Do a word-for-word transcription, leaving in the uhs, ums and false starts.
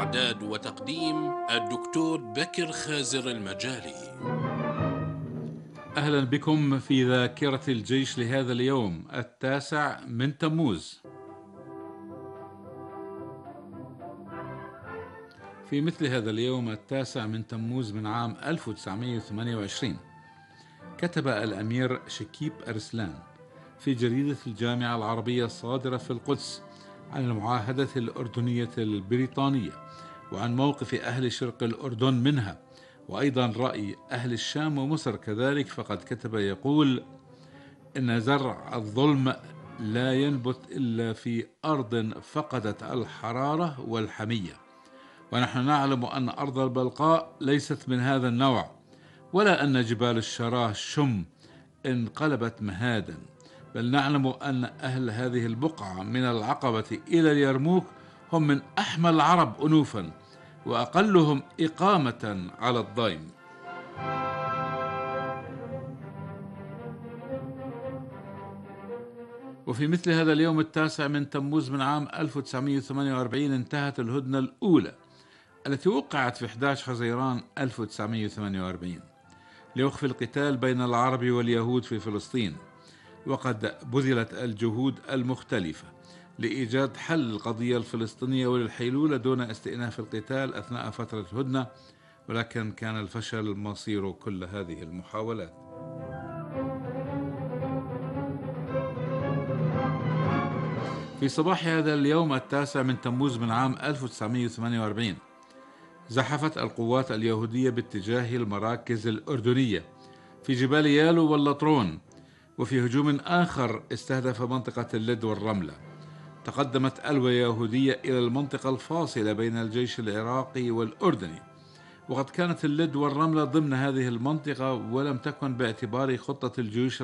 إعداد وتقديم الدكتور بكر خازر المجالي. أهلا بكم في ذاكرة الجيش لهذا اليوم التاسع من تموز. في مثل هذا اليوم التاسع من تموز من عام ألف وتسعمائة وثمانية وعشرين كتب الأمير شكيب أرسلان في جريدة الجامعة العربية الصادرة في القدس عن المعاهدة الأردنية البريطانية وعن موقف أهل شرق الأردن منها، وأيضا رأي أهل الشام ومصر كذلك. فقد كتب يقول: إن زرع الظلم لا ينبت إلا في أرض فقدت الحرارة والحمية، ونحن نعلم أن أرض البلقاء ليست من هذا النوع، ولا أن جبال الشراه شم انقلبت مهادا، بل نعلم أن أهل هذه البقعة من العقبة إلى اليرموك هم من أحمى العرب أنوفا وأقلهم إقامة على الضيم. وفي مثل هذا اليوم التاسع من تموز من عام ألف وتسعمائة وثمانية وأربعين انتهت الهدنة الأولى التي وقعت في أحد عشر حزيران ألف وتسعمائة وثمانية وأربعين لوقف القتال بين العرب واليهود في فلسطين، وقد بذلت الجهود المختلفة لإيجاد حل للقضية الفلسطينية وللحيلولة دون استئناف القتال أثناء فترة الهدنة، ولكن كان الفشل مصير كل هذه المحاولات. في صباح هذا اليوم التاسع من تموز من عام ألف وتسعمائة وثمانية وأربعين زحفت القوات اليهودية باتجاه المراكز الأردنية في جبال يالو واللطرون، وفي هجوم آخر استهدف منطقة اللد والرملة تقدمت ألوى يهودية إلى المنطقة الفاصلة بين الجيش العراقي والأردني، وقد كانت اللد والرملة ضمن هذه المنطقة ولم تكن باعتبار خطة الجيوش